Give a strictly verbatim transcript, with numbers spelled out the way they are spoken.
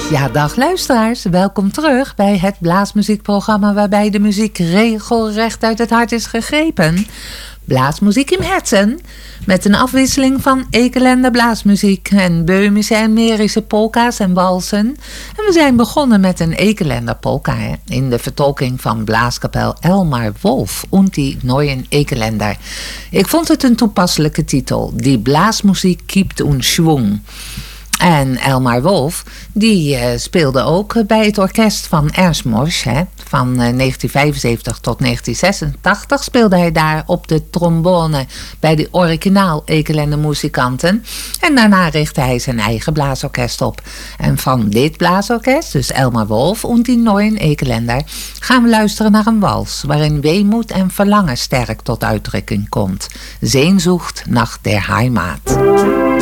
Ja, dag luisteraars. Welkom terug bij het blaasmuziekprogramma waarbij de muziek regelrecht uit het hart is gegrepen. Blaasmuziek in Herzen, met een afwisseling van Ekelender blaasmuziek en Böhmische en Mährische polka's en walsen. En we zijn begonnen met een Ekelender polka hè, in de vertolking van blaaskapel Elmar Wolf und die neuen Ekelender. Ik vond het een toepasselijke titel. Die blaasmuziek kiept un Schwung. En Elmar Wolf, die uh, speelde ook bij het orkest van Ernst Mosch. Hè. Van uh, negentien vijfenzeventig tot negentien zesentachtig speelde hij daar op de trombone bij de originaal Ekelender muzikanten. En daarna richtte hij zijn eigen blaasorkest op. En van dit blaasorkest, dus Elmar Wolf und die neuen Ekelender, gaan we luisteren naar een wals waarin weemoed en verlangen sterk tot uitdrukking komt. Sehnsucht nach der Heimat.